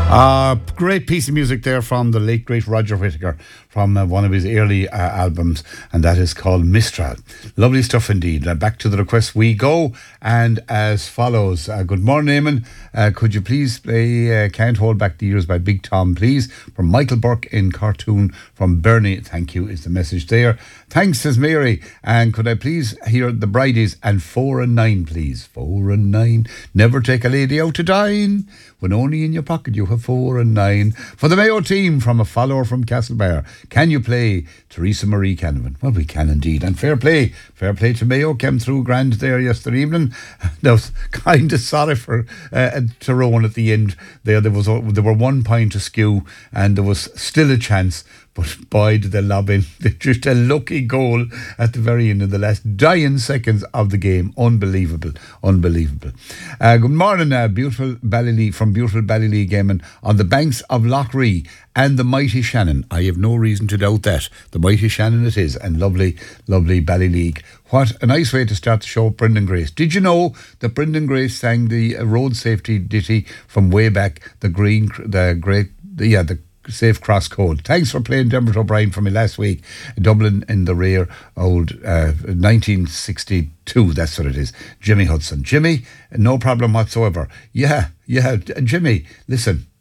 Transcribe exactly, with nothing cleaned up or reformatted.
Uh, great piece of music there from the late great Roger Whittaker from uh, one of his early uh, albums, and that is called Mistral. Lovely stuff indeed. Uh, back to the request we go, and as follows. Uh, good morning, Eamon. Uh, could you please play uh, Can't Hold Back the Years by Big Tom, please? From Michael Burke in Cartoon from Bernie. Thank you is the message there. Thanks, says Mary. And could I please hear the Bridies and Four and Nine, please? Four and Nine. Never take a lady out to dine when only in your pocket you have four and nine. For the Mayo team from a follower from Castlebar, can you play Teresa Marie Canavan? Well, we can indeed. And fair play. Fair play to Mayo. Came through grand there yesterday evening. I was kind of sorry for uh, Tyrone at the end. There, there was there were one point askew and there was still a chance. But boy, did they lob in. Just a lucky goal at the very end of the last dying seconds of the game. Unbelievable. Unbelievable. Uh, good morning, uh, beautiful Ballylee, from beautiful Ballylee Gaming on the banks of Lough Ree and the mighty Shannon. I have no reason to doubt that. The mighty Shannon it is, and lovely, lovely Ballyleague. What a nice way to start the show, Brendan Grace. Did you know that Brendan Grace sang the uh, road safety ditty from way back, the green, the great, the, yeah, the Safe Cross Code. Thanks for playing Dermot O'Brien for me last week. Dublin in the rear, old uh, nineteen sixty-two, that's what it is. Jimmy Hudson. Jimmy, no problem whatsoever. Yeah, yeah, Jimmy, listen,